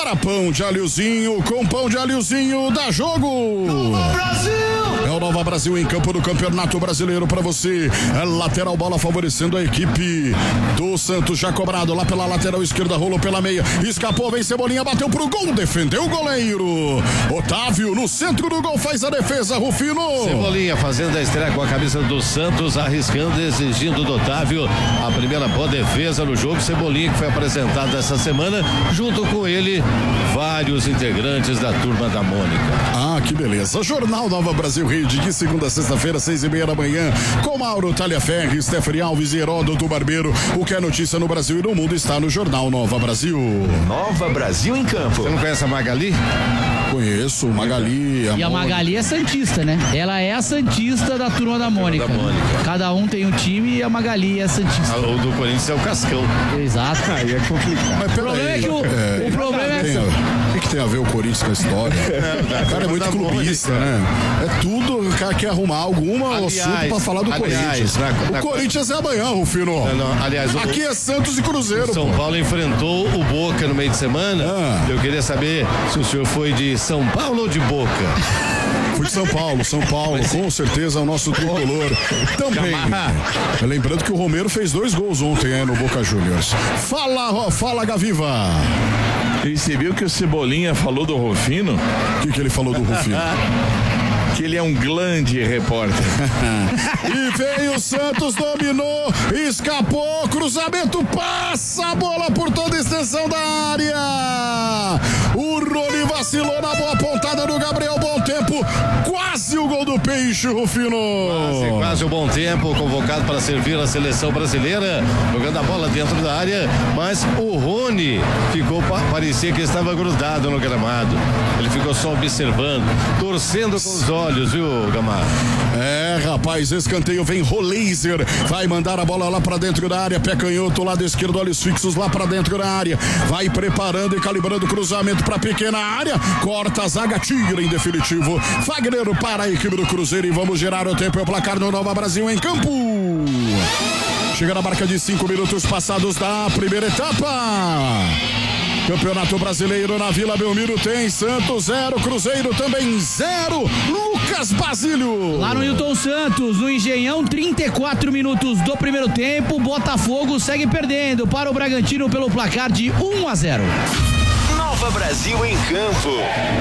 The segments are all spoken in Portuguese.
para Pão de Alhozinho. Com Pão de Alhozinho dá jogo. É o Nova Brasil em campo do Campeonato Brasileiro para você. É lateral, bola favorecendo a equipe do Santos, já cobrado lá pela lateral esquerda, rolou pela meia, escapou, vem Cebolinha, bateu pro gol, defendeu o goleiro. Otávio no centro do gol faz a defesa, Rufino. Cebolinha fazendo a estreia com a camisa do Santos, arriscando, exigindo do Otávio a primeira boa defesa no jogo. Cebolinha que foi apresentado essa semana, junto com ele vários integrantes da Turma da Mônica. Ah, que beleza. Jornal Nova Brasil Rede, de segunda a sexta-feira, 6:30 da manhã, com Mauro Talhaferri, Stephanie Alves e Heródoto Barbeiro. O que é notícia no Brasil e no mundo está no Jornal Nova Brasil. Nova Brasil em campo. Você não conhece a Magali? Conheço, Magali. E a Magali é santista, né? Ela é a santista da Turma da Mônica. Cada um tem um time e a Magali é a santista. O do Corinthians é o Cascão. Exato. Aí é complicado. Mas O problema é que o problema é o que tem a ver o Corinthians com a história? O cara é muito clubista, né? É tudo, o cara quer arrumar alguma assunto pra falar do Corinthians. O Corinthians é amanhã, Rufino. Aliás, aqui é Santos e Cruzeiro. São Paulo enfrentou o Boca no meio de semana. Eu queria saber se o senhor foi de São Paulo ou de Boca? Fui de São Paulo, com certeza o nosso tricolor também. Lembrando que o Romero fez 2 gols ontem no Boca Juniors. Fala Gaviva. E você viu que o Cebolinha falou do Rufino? O que ele falou do Rufino? Que ele é um grande repórter. E veio o Santos, dominou, escapou, cruzamento, passa a bola por toda a extensão da área. O Rony vacilou na boa pontada do Gabriel, bom tempo, quase o gol do Peixe, Rufino. Quase o bom tempo, convocado para servir a seleção brasileira, jogando a bola dentro da área, mas o Rony parecia que estava grudado no gramado. Ele ficou só observando, torcendo com os olhos, viu, Gamarra? É, rapaz, escanteio, vem Roleiser, vai mandar a bola lá pra dentro da área, pé canhoto, lado esquerdo, olhos fixos lá pra dentro da área, vai preparando e calibrando o cruzamento pra pequena área, corta a zaga, tira em definitivo, Fagner para a equipe do Cruzeiro e vamos gerar o tempo e o placar no Nova Brasil em campo. Chega na marca de 5 minutos passados da primeira etapa. Campeonato Brasileiro na Vila Belmiro tem Santos 0, Cruzeiro também 0. Lucas Basílio. Lá no Newton Santos, no Engenhão, 34 minutos do primeiro tempo, Botafogo segue perdendo para o Bragantino pelo placar de 1-0. Nova Brasil em campo.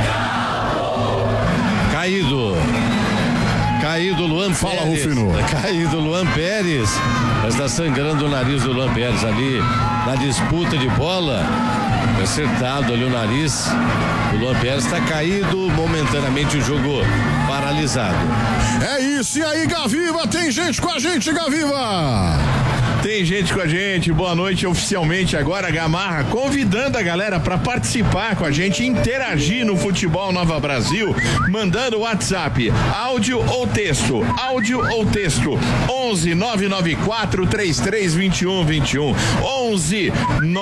Caído Luan Fala, Pérez. Rufino. Caído Luan Pérez. Mas está sangrando o nariz do Luan Pérez ali na disputa de bola. Acertado ali o nariz. O Luan Pérez está caído momentaneamente, o jogo paralisado. É isso, e aí, Gaviva? Tem gente com a gente, Gaviva? Tem gente com a gente, boa noite oficialmente agora, Gamarra, convidando a galera para participar com a gente, interagir no Futebol Nova Brasil, mandando WhatsApp, áudio ou texto, 11 994 33 21 21, 11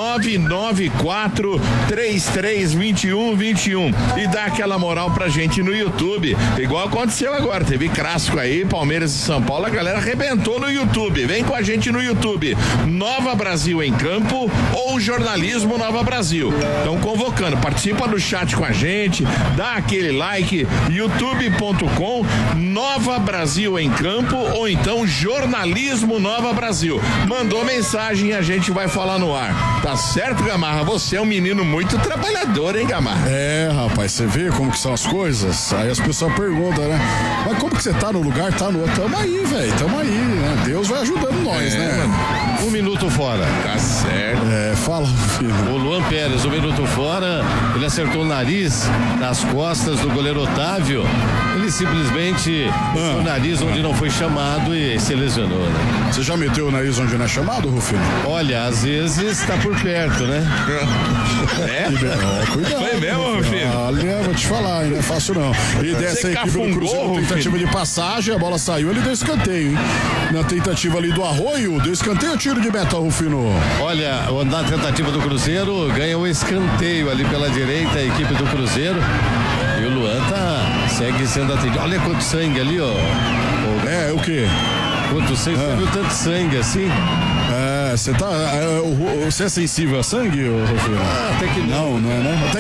994 33 21 21, e dá aquela moral pra gente no YouTube, igual aconteceu agora, teve clássico aí, Palmeiras e São Paulo, a galera arrebentou no YouTube, vem com a gente no YouTube, Nova Brasil em campo ou Jornalismo Nova Brasil. Estão convocando, participa do chat com a gente, dá aquele like, youtube.com Nova Brasil em campo ou então Jornalismo Nova Brasil. Mandou mensagem, a gente vai falar no ar. Tá certo, Gamarra? Você é um menino muito trabalhador, hein, Gamarra? É, rapaz, você vê como que são as coisas? Aí as pessoas perguntam, né? Mas como que você tá no lugar, tá no outro? Tamo aí, velho, tamo aí, né? Deus vai ajudando nós, né? 1 minuto fora. Tá certo. É, fala, filho. O Luan Pérez, 1 minuto fora, ele acertou o nariz nas costas do goleiro Otávio. Ele simplesmente meteu o nariz onde não foi chamado e se lesionou, né? Você já meteu o nariz onde não é chamado, Rufino? Olha, às vezes tá por perto, né? Cuidado. Foi mesmo, Rufino? Olha, vou te falar, não é fácil não. E dessa equipe do cafungou, Cruzeiro, tentativa de passagem, a bola saiu, ele deu escanteio, hein? Na tentativa ali do Arroio, deu escanteio, tiro de meta, Rufino. Olha, na tentativa do Cruzeiro, ganha o escanteio ali pela direita, a equipe do Cruzeiro. E o Luan segue sendo atendido. Olha quanto sangue ali, ó. É, o quê? Quanto sangue, você viu tanto sangue assim? Você é sensível a sangue, Rufino? Até que não. Não é, né?